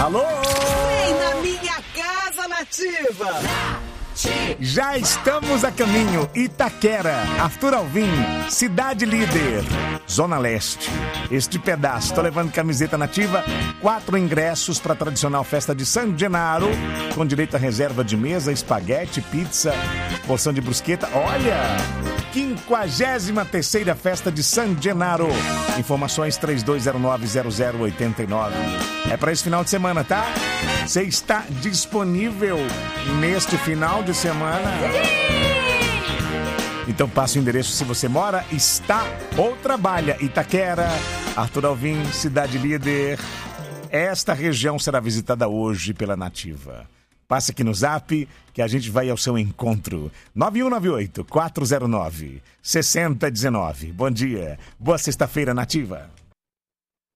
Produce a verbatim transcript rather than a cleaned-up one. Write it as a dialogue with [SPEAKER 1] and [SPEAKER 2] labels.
[SPEAKER 1] Alô?
[SPEAKER 2] Vem na minha casa, Nativa!
[SPEAKER 1] Já estamos a caminho. Itaquera, Arthur Alvim, Cidade Líder, Zona Leste. Este pedaço, tô levando camiseta nativa, quatro ingressos para a tradicional festa de San Gennaro, com direito a reserva de mesa, espaguete, pizza, porção de brusqueta. Olha, quinquagésima terceira festa de San Gennaro. Informações três dois zero nove zero zero oito nove. É para esse final de semana, tá? Você está disponível neste final de semana? Então passa o endereço se você mora, está ou trabalha. Itaquera, Arthur Alvim, Cidade Líder. Esta região será visitada hoje pela Nativa. Passa aqui no Zap que a gente vai ao seu encontro. nove um nove oito, quatro zero nove, seis zero um nove. Bom dia, boa sexta-feira, Nativa.